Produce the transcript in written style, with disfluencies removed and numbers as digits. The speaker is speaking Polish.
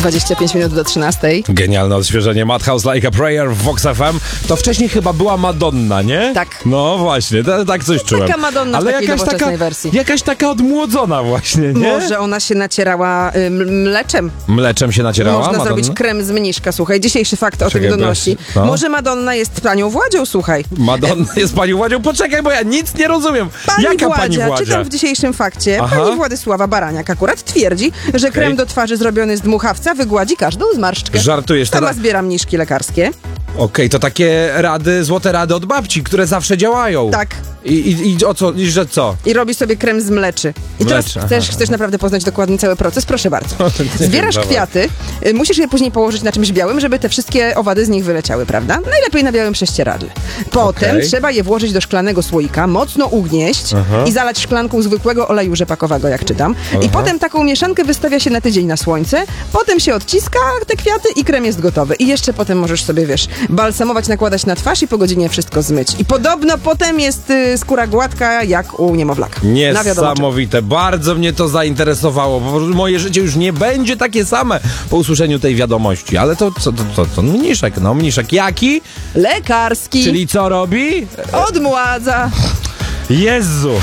25 minut do 13. Genialne odświeżenie Madhouse Like a Prayer w Vox FM. To wcześniej chyba była Madonna, nie? Tak. No właśnie, tak coś czułem. Taka Madonna w takiej nowoczesnej wersji. Jakaś taka odmłodzona właśnie, nie? Może ona się nacierała mleczem. Mleczem się nacierała Można Madonna? zrobić krem z mniszka, słuchaj. Dzisiejszy fakt o Czekaj, tym donosi. no. Może Madonna jest panią Władzią, słuchaj. Madonna jest panią Władzią? Poczekaj, bo ja nic nie rozumiem. Jaka pani Władzia? Czytam w dzisiejszym fakcie. Aha. Pani Władysława Baraniak akurat twierdzi, że krem do twarzy zrobiony z dmuchawca wygładzi każdą zmarszczkę. Żartujesz Sama teraz? zbiera mniszki lekarskie. Okej, to takie rady, złote rady od babci, które zawsze działają. Tak. I o co? I że co? I robi sobie krem z mleczy. I Mleczy, teraz chcesz naprawdę poznać dokładnie cały proces? Proszę bardzo. Zbierasz dawaj. kwiaty, musisz je później położyć na czymś białym, żeby te wszystkie owady z nich wyleciały, prawda? Najlepiej na białym prześcieradle. Potem Okej. trzeba je włożyć do szklanego słoika, mocno ugnieść i zalać szklanką zwykłego oleju rzepakowego, jak czytam. I potem taką mieszankę wystawia się na tydzień na słońce, potem się odciska te kwiaty i krem jest gotowy. I jeszcze potem możesz sobie, balsamować, nakładać na twarz i po godzinie wszystko zmyć. I podobno potem jest skóra gładka jak u niemowlaka. Na wiadomo czym. Niesamowite. Bardzo mnie to zainteresowało. Po prostu moje życie już nie będzie takie same po usłyszeniu tej wiadomości. Ale to mniszek. No, mniszek jaki? Lekarski. Czyli co robi? Odmładza. Jezu!